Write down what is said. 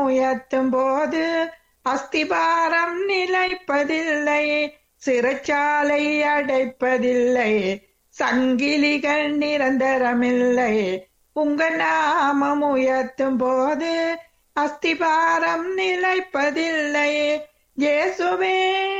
உயர்த்தும் போது அஸ்திபாரம் நிலைப்பதில்லை, சிறைச்சாலை அடைப்பதில்லை, சங்கிலிகள் நிரந்தரமில்லை. உங்க நாமம் உயர்த்தும் போது அஸ்திபாரம் நிலைப்பதில்லை. இயேசுவே